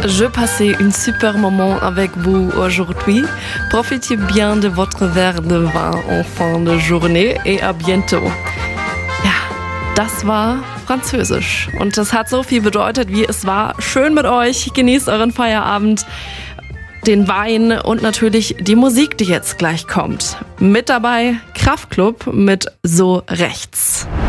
Je passais un super moment avec vous aujourd'hui. Profitez bien de votre verre de vin en fin de journée et à bientôt. Ja, das war Französisch. Und das hat so viel bedeutet, wie es war schön mit euch. Genießt euren Feierabend, den Wein und natürlich die Musik, die jetzt gleich kommt. Mit dabei Kraftklub mit So rechts.